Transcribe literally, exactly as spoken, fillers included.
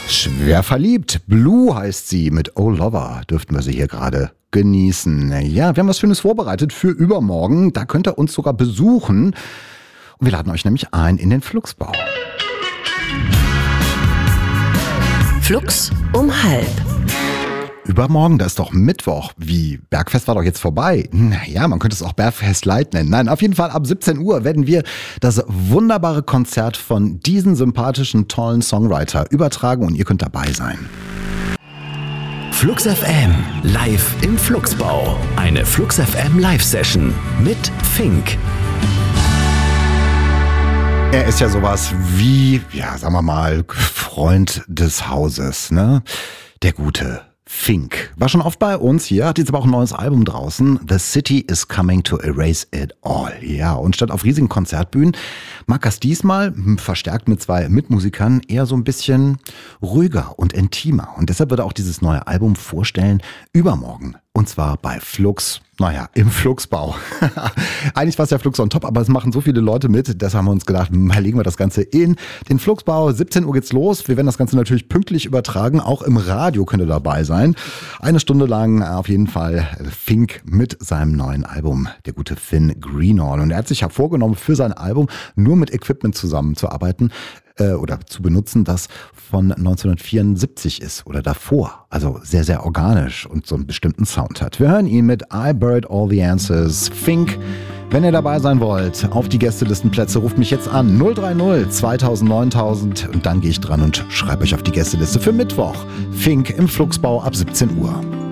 Schwer verliebt. Blue heißt sie. Mit Oh Lover dürften wir sie hier gerade genießen. Ja, wir haben was Schönes vorbereitet für übermorgen. Da könnt ihr uns sogar besuchen. Und wir laden euch nämlich ein in den Fluxbau. Flux um halb. Übermorgen, da ist doch Mittwoch. Wie? Bergfest war doch jetzt vorbei. Naja, man könnte es auch Bergfest Light nennen. Nein, auf jeden Fall ab siebzehn Uhr werden wir das wunderbare Konzert von diesen sympathischen, tollen Songwriter übertragen und ihr könnt dabei sein. Flux F M, live im Fluxbau. Eine Flux F M Live-Session mit Fink. Er ist ja sowas wie, ja, sagen wir mal, Freund des Hauses, ne? Der gute Fink. War schon oft bei uns hier, hat jetzt aber auch ein neues Album draußen. The City is Coming to Erase It All. Ja, und statt auf riesigen Konzertbühnen mag das diesmal, verstärkt mit zwei Mitmusikern, eher so ein bisschen ruhiger und intimer. Und deshalb wird er auch dieses neue Album vorstellen übermorgen. Und zwar bei Flux, naja, im Fluxbau. Eigentlich war es ja Flux on top, aber es machen so viele Leute mit. Deshalb haben wir uns gedacht, mal legen wir das Ganze in den Fluxbau. siebzehn Uhr geht's los. Wir werden das Ganze natürlich pünktlich übertragen. Auch im Radio könnt ihr dabei sein. Eine Stunde lang auf jeden Fall Fink mit seinem neuen Album, der gute Finn Greenall. Und er hat sich ja vorgenommen, für sein Album nur mit Equipment zusammenzuarbeiten äh, oder zu benutzen, das von neunzehnhundertvierundsiebzig ist oder davor. Also sehr, sehr organisch und so einen bestimmten Sound hat. Wir hören ihn mit I Buried All the Answers. Fink, wenn ihr dabei sein wollt, auf die Gästelistenplätze, ruft mich jetzt an. null drei null zweitausend neuntausend und dann gehe ich dran und schreibe euch auf die Gästeliste für Mittwoch. Fink im Fluxbau ab siebzehn Uhr.